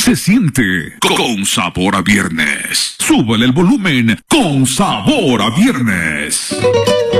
se siente con sabor a viernes. Súbele el volumen con sabor a viernes.